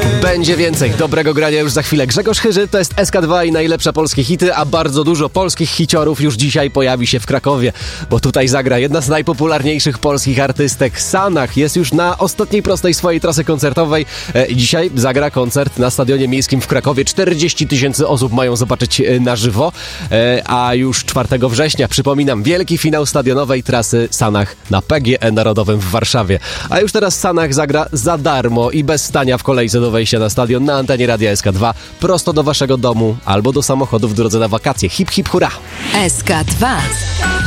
Będzie więcej dobrego grania już za chwilę. Grzegorz Chyży, to jest SK2 i najlepsze polskie hity, a bardzo dużo polskich hiciorów już dzisiaj pojawi się w Krakowie, bo tutaj zagra jedna z najpopularniejszych polskich artystek, Sanach. Jest już na ostatniej prostej swojej trasy koncertowej. Dzisiaj zagra koncert na Stadionie Miejskim w Krakowie. 40 000 osób mają zobaczyć na żywo, a już 4 września, przypominam, wielki finał stadionowej trasy Sanach na PGE Narodowym w Warszawie. A już teraz Sanach zagra za darmo i bez stania w kolejce do wejścia na stadion na antenie Radia SK2, prosto do waszego domu albo do samochodu w drodze na wakacje. Hip, hip, hurra! SK2.